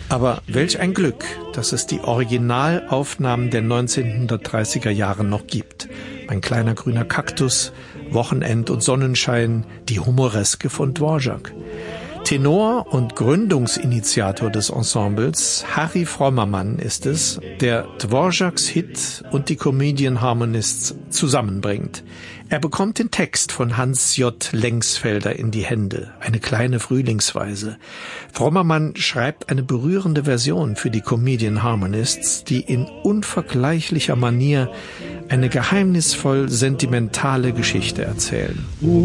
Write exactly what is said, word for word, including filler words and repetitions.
Aber welch ein Glück, dass es die Originalaufnahmen der neunzehnhundertdreißiger Jahre noch gibt. Mein kleiner grüner Kaktus, Wochenend und Sonnenschein, die Humoreske von Dvorak. Tenor und Gründungsinitiator des Ensembles, Harry Frommermann, ist es, der Dvoraks Hit und die Comedian Harmonists zusammenbringt. Er bekommt den Text von Hans J. Lengsfelder in die Hände, eine kleine Frühlingsweise. Frommermann schreibt eine berührende Version für die Comedian Harmonists, die in unvergleichlicher Manier eine geheimnisvoll sentimentale Geschichte erzählen.